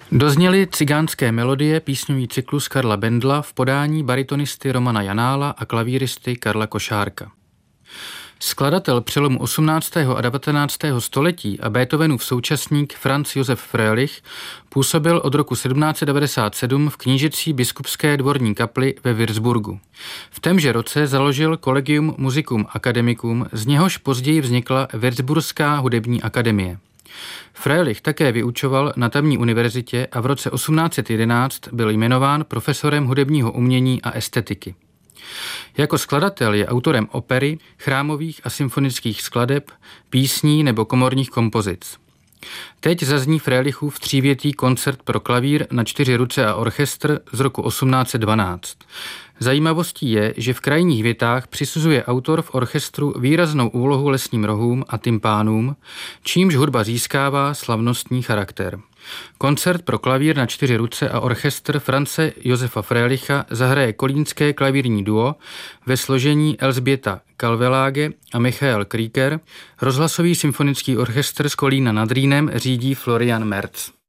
Dozněly cigánské melodie, písňový cyklus Karla Bendla v podání baritonisty Romana Janála a klavíristy Karla Košárka. Skladatel přelomu 18. a 19. století a Beethovenův současník Franz Josef Frélich působil od roku 1797 v knížecí biskupské dvorní kapli ve Würzburgu. V témže roce založil Collegium Musicum Academicum, z něhož později vznikla Würzburská hudební akademie. Frélich také vyučoval na tamní univerzitě a v roce 1811 byl jmenován profesorem hudebního umění a estetiky. Jako skladatel je autorem opery, chrámových a symfonických skladeb, písní nebo komorních kompozic. Teď zazní Frélichův třívětý koncert pro klavír na 4 ruce a orchestr z roku 1812. Zajímavostí je, že v krajních větách přisuzuje autor v orchestru výraznou úlohu lesním rohům a tympánům, čímž hudba získává slavnostní charakter. Koncert pro klavír na 4 ruce a orchestr Franze Josefa Frélicha zahraje kolínské klavírní duo ve složení Elžběta Kalvelage a Michael Krieger. Rozhlasový symfonický orchestr z Kolína nad Rýnem řídí Florian Merz.